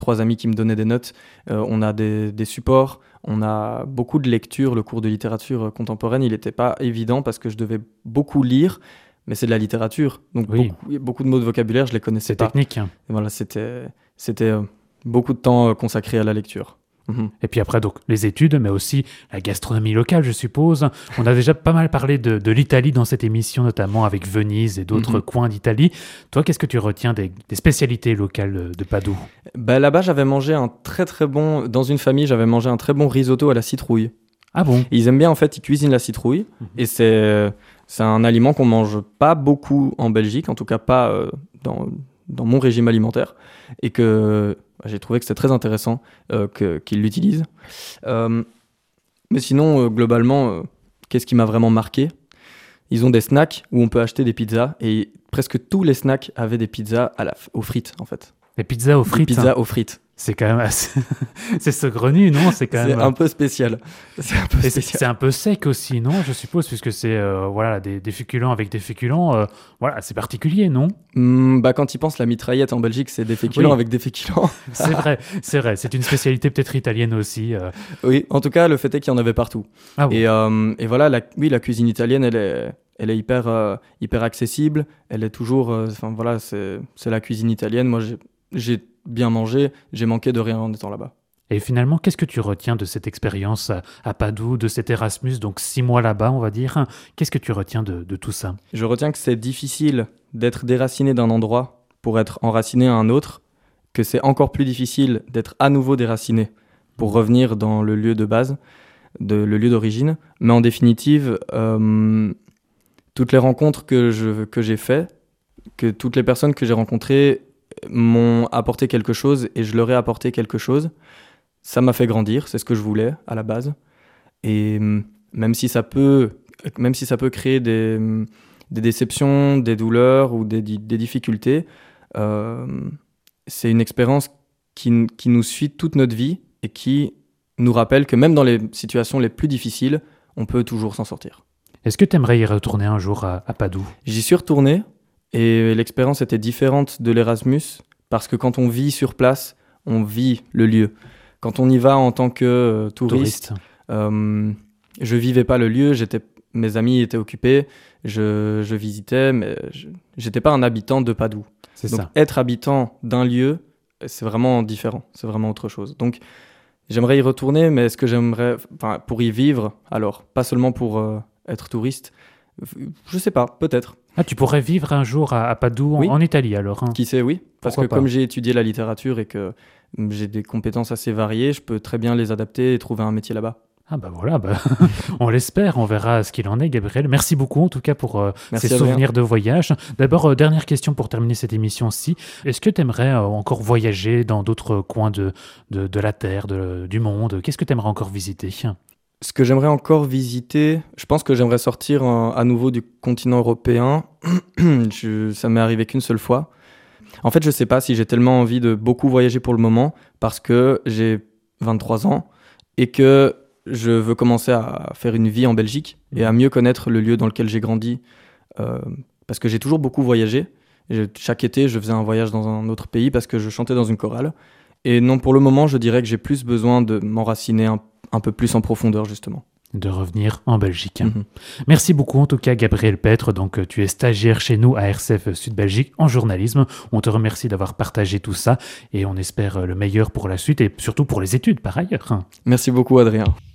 3 amis qui me donnaient des notes. On a des supports, on a beaucoup de lectures. Le cours de littérature contemporaine, il n'était pas évident parce que je devais beaucoup lire, mais c'est de la littérature. Donc Oui. beaucoup de mots de vocabulaire, je ne les connaissais C'est pas. technique. Et voilà, c'était beaucoup de temps consacré à la lecture. Et puis après, donc, les études, mais aussi la gastronomie locale, je suppose. On a déjà pas mal parlé de l'Italie dans cette émission, notamment avec Venise et d'autres coins d'Italie. Toi, qu'est-ce que tu retiens des spécialités locales de Padoue ? Là-bas, j'avais mangé dans une famille, j'avais mangé un très bon risotto à la citrouille. Ah bon ? Et ils aiment bien, en fait, ils cuisinent la citrouille. Et c'est un aliment qu'on mange pas beaucoup en Belgique, en tout cas pas dans mon régime alimentaire. Et que j'ai trouvé que c'était très intéressant qu'ils l'utilisent. Mais sinon, globalement, qu'est-ce qui m'a vraiment marqué ? Ils ont des snacks où on peut acheter des pizzas. Et presque tous les snacks avaient des pizzas aux frites, en fait. Les pizzas aux frites. Des pizzas aux frites. C'est quand même assez... c'est saugrenu, non ? C'est quand même... un peu spécial. C'est un peu sec aussi, non ? Je suppose, puisque c'est des féculents avec des féculents. C'est particulier, non ? Quand tu y penses, la mitraillette en Belgique, c'est des féculents avec des féculents. C'est vrai. C'est une spécialité peut-être italienne aussi. Oui, en tout cas, le fait est qu'il y en avait partout. Ah bon. Et voilà, la cuisine italienne, elle est hyper accessible. Elle est toujours... c'est la cuisine italienne. Moi, j'ai bien mangé, j'ai manqué de rien en étant là-bas. Et finalement, qu'est-ce que tu retiens de cette expérience à Padoue, de cet Erasmus, donc 6 mois là-bas, on va dire ? Qu'est-ce que tu retiens de tout ça ? Je retiens que c'est difficile d'être déraciné d'un endroit pour être enraciné à un autre, que c'est encore plus difficile d'être à nouveau déraciné pour revenir dans le lieu de base, le lieu d'origine. Mais en définitive, toutes les rencontres que j'ai faites, que toutes les personnes que j'ai rencontrées m'ont apporté quelque chose et je leur ai apporté quelque chose. Ça m'a fait grandir, c'est ce que je voulais à la base. Et même si ça peut créer des déceptions, des douleurs ou des difficultés, c'est une expérience qui nous suit toute notre vie et qui nous rappelle que même dans les situations les plus difficiles, on peut toujours s'en sortir. Est-ce que tu aimerais y retourner un jour à Padoue ? J'y suis retourné. Et l'expérience était différente de l'Erasmus parce que quand on vit sur place, on vit le lieu. Quand on y va en tant que touriste. Je vivais pas le lieu, mes amis étaient occupés, je visitais, mais j'étais pas un habitant de Padoue. Donc ça. Être habitant d'un lieu, c'est vraiment différent, c'est vraiment autre chose. Donc j'aimerais y retourner, mais est-ce que j'aimerais, pour y vivre, alors pas seulement pour être touriste, je sais pas, peut-être. Ah, tu pourrais vivre un jour à Padoue, Oui. en Italie alors, hein. Qui sait, oui. Parce Pourquoi que pas. comme j'ai étudié la littérature et que j'ai des compétences assez variées, je peux très bien les adapter et trouver un métier là-bas. Ah bah voilà, on l'espère, on verra ce qu'il en est, Gabriel. Merci beaucoup en tout cas pour Merci, ces Adrien. souvenirs de voyage. D'abord, dernière question pour terminer cette émission-ci. Est-ce que tu aimerais encore voyager dans d'autres coins de la Terre, du monde ? Qu'est-ce que tu aimerais encore visiter ? Ce que j'aimerais encore visiter, je pense que j'aimerais sortir à nouveau du continent européen. Ça m'est arrivé qu'une seule fois. En fait, je ne sais pas si j'ai tellement envie de beaucoup voyager pour le moment parce que j'ai 23 ans et que je veux commencer à faire une vie en Belgique et à mieux connaître le lieu dans lequel j'ai grandi parce que j'ai toujours beaucoup voyagé. Chaque été, je faisais un voyage dans un autre pays parce que je chantais dans une chorale. Et non, pour le moment, je dirais que j'ai plus besoin de m'enraciner un peu plus en profondeur, justement. De revenir en Belgique. Merci beaucoup en tout cas Gabriel Petre, donc tu es stagiaire chez nous à RCF Sud Belgique en journalisme. On te remercie d'avoir partagé tout ça et on espère le meilleur pour la suite et surtout pour les études par ailleurs. Merci beaucoup Adrien.